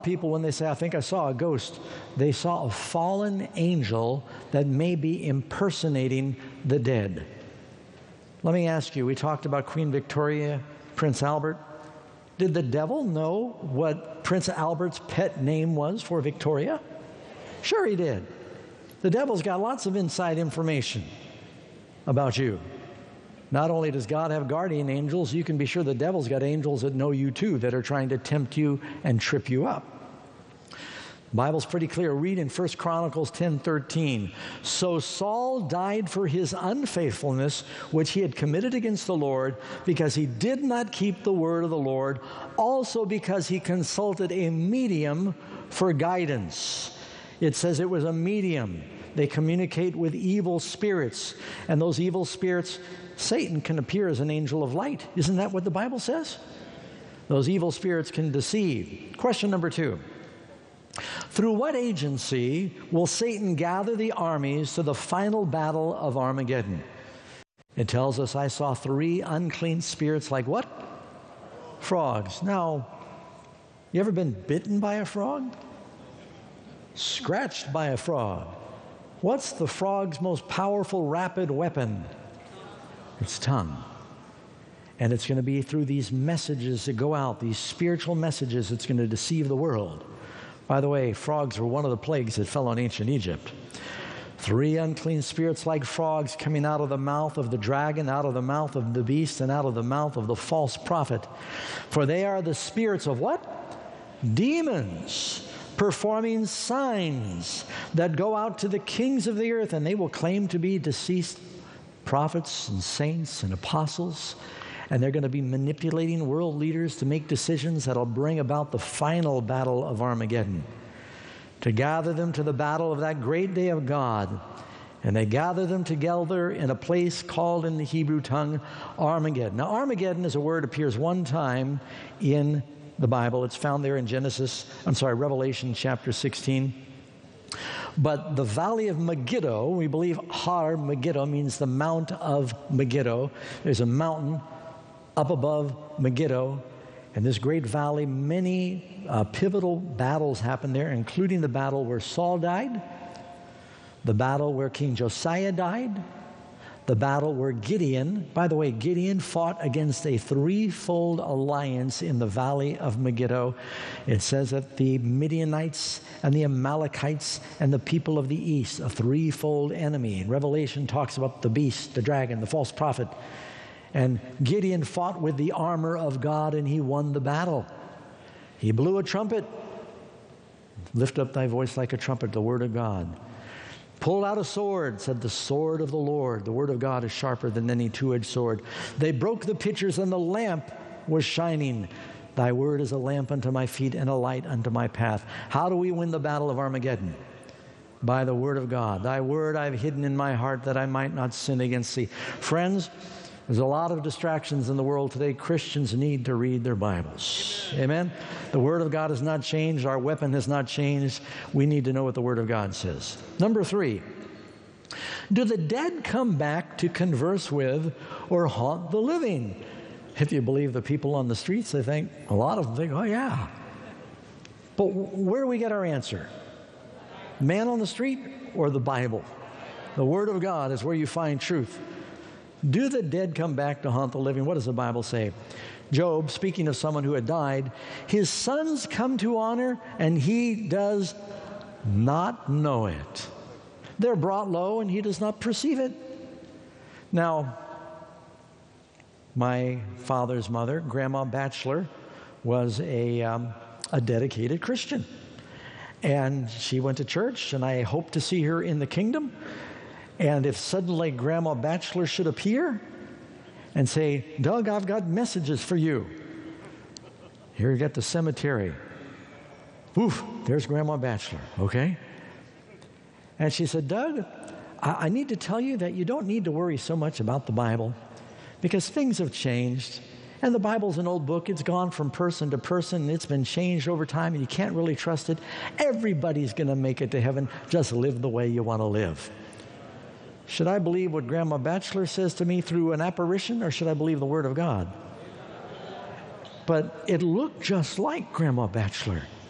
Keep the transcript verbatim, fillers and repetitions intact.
People, when they say, I think I saw a ghost, they saw a fallen angel that may be impersonating the dead. Let me ask you, we talked about Queen Victoria, Prince Albert. Did the devil know what Prince Albert's pet name was for Victoria? Sure he did. The devil's got lots of inside information about you. Not only does God have guardian angels, you can be sure the devil's got angels that know you too, that are trying to tempt you and trip you up. The Bible's pretty clear. Read in First Chronicles ten thirteen. So Saul died for his unfaithfulness, which he had committed against the Lord, because he did not keep the word of the Lord, also because he consulted a medium for guidance. It says it was a medium. They communicate with evil spirits, and those evil spirits, Satan can appear as an angel of light. Isn't that what the Bible says? Those evil spirits can deceive. Question number two. Through what agency will Satan gather the armies to the final battle of Armageddon? It tells us, I saw three unclean spirits like what? Frogs. Now, you ever been bitten by a frog? Scratched by a frog? What's the frog's most powerful, rapid weapon? Its tongue. And it's going to be through these messages that go out, these spiritual messages, that's going to deceive the world. By the way, frogs were one of the plagues that fell on ancient Egypt. Three unclean spirits like frogs coming out of the mouth of the dragon, out of the mouth of the beast, and out of the mouth of the false prophet. For they are the spirits of what? Demons, performing signs that go out to the kings of the earth, and they will claim to be deceased prophets and saints and apostles, and they're going to be manipulating world leaders to make decisions that will bring about the final battle of Armageddon, to gather them to the battle of that great day of God. And they gather them together in a place called in the Hebrew tongue Armageddon. Now, Armageddon as a word appears one time in the Bible. It's found there in Genesis, I'm sorry, Revelation chapter sixteen. But the valley of Megiddo, we believe Har Megiddo means the Mount of Megiddo. There's a mountain up above Megiddo, and this great valley, many uh, pivotal battles happened there, including the battle where Saul died, the battle where King Josiah died, the battle where Gideon, by the way, Gideon fought against a threefold alliance in the valley of Megiddo. It says that the Midianites and the Amalekites and the people of the east, a threefold enemy. And Revelation talks about the beast, the dragon, the false prophet. And Gideon fought with the armor of God, and he won the battle. He blew a trumpet. Lift up thy voice like a trumpet, the word of God. Pulled out a sword, said the sword of the Lord. The word of God is sharper than any two-edged sword. They broke the pitchers, and the lamp was shining. Thy word is a lamp unto my feet and a light unto my path. How do we win the battle of Armageddon? By the word of God. Thy word I've hidden in my heart that I might not sin against thee. Friends, there's a lot of distractions in the world today. Christians need to read their Bibles. Amen? The Word of God has not changed. Our weapon has not changed. We need to know what the Word of God says. Number three, do the dead come back to converse with or haunt the living? If you believe the people on the streets, they think, a lot of them think, oh yeah. But where do we get our answer? Man on the street or the Bible? The Word of God is where you find truth. Do the dead come back to haunt the living? What does the Bible say? Job, speaking of someone who had died, his sons come to honor, and he does not know it. They're brought low, and he does not perceive it. Now, my father's mother, Grandma Batchelor, was a, um, a dedicated Christian. And she went to church, and I hope to see her in the kingdom. And if suddenly Grandma Batchelor should appear and say, Doug, I've got messages for you. Here you get the cemetery. Oof, there's Grandma Batchelor, okay? And she said, Doug, I, I need to tell you that you don't need to worry so much about the Bible because things have changed. And the Bible's an old book. It's gone from person to person. And it's been changed over time, and you can't really trust it. Everybody's going to make it to heaven. Just live the way you want to live. Should I believe what Grandma Batchelor says to me through an apparition, or should I believe the Word of God? But it looked just like Grandma Batchelor.